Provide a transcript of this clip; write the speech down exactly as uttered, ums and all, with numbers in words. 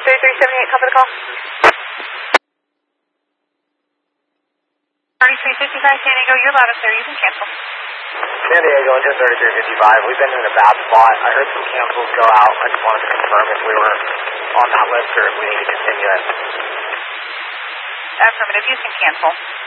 thirty-three seventy-eight, cover the call. thirty-three fifty-five, San Diego, you're loud and clear. You can cancel. San Diego, engine thirty-three fifty-five. We've been in a bad spot. I heard some cancels go out. I just wanted to confirm if we were on that list or if we need to continue it. Affirmative, you can cancel.